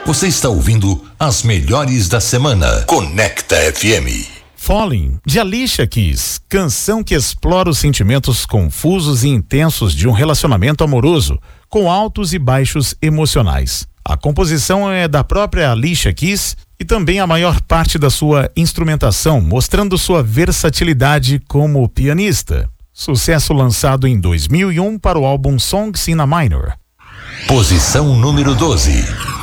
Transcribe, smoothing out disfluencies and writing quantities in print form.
Você está ouvindo as melhores da semana. Conecta FM. Falling, de Alicia Keys, canção que explora os sentimentos confusos e intensos de um relacionamento amoroso, com altos e baixos emocionais. A composição é da própria Alicia Keys e também a maior parte da sua instrumentação, mostrando sua versatilidade como pianista. Sucesso lançado em 2001 para o álbum Songs in a Minor. Posição número 12.